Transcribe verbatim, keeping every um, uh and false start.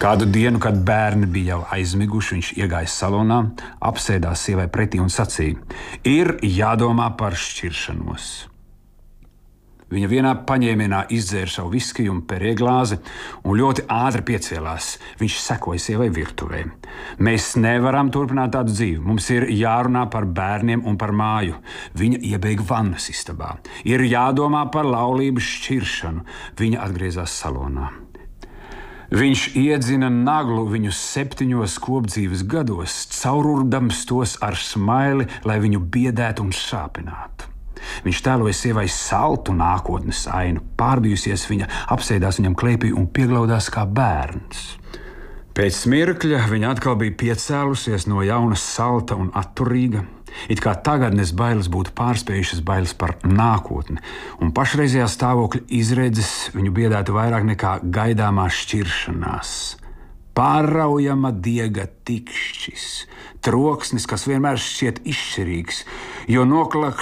Kādu dienu, kad bērni bija jau aizmiguši, viņš iegāja salonā, apsēdās sievai pretī un sacīja: ir jādomā par šķiršanos. Viņa vienā paņēmienā izdzēra savu viskiju un perieglāzi un ļoti ātri piecēlās. Viņš sekoja sievai virtuvē. Mēs nevaram turpināt tādu dzīvi. Mums ir jārunā par bērniem un par māju. Viņa iebeigta vannas istabā. Ir jādomā par laulības šķiršanu. Viņa atgriezās salonā. Viņš iedzina naglu viņu septiņos kopdzīves gados, caururdams tos ar smaili, lai viņu biedētu un sāpinātu. Viņš tēloja sievai saltu nākotnes ainu, pārbijusies viņa apsēdās viņam klēpī un pieglaudās kā bērns. Pēc mirkļa viņa atkal bija piecēlusies no jauna salta un atturīga, it kā tagadnes bailes būtu pārspējušas bailes par nākotni, un pašreizējā stāvokļa izredzes viņu biedētu vairāk nekā gaidāmā šķiršanās. Pāraujama diega tikšķis, troksnis, kas vienmēr šķiet izšķirīgs, jo noklak